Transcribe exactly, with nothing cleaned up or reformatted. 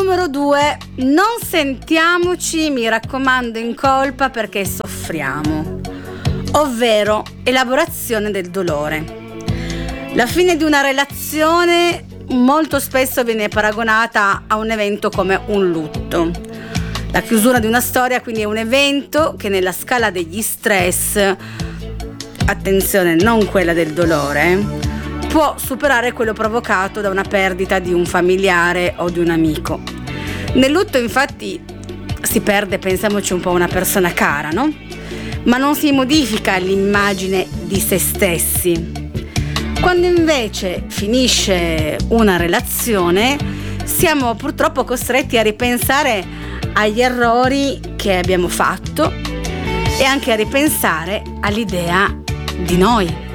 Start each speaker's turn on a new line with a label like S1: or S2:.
S1: Numero due, non sentiamoci, mi raccomando, in colpa perché soffriamo, ovvero elaborazione del dolore. La fine di una relazione molto spesso viene paragonata a un evento come un lutto. La chiusura di una storia quindi è un evento che nella scala degli stress, attenzione, non quella del dolore, può superare quello provocato da una perdita di un familiare o di un amico. Nel lutto infatti si perde, pensiamoci un po', una persona cara, no? Ma non si modifica l'immagine di se stessi. Quando invece finisce una relazione, siamo purtroppo costretti a ripensare agli errori che abbiamo fatto e anche a ripensare all'idea di noi.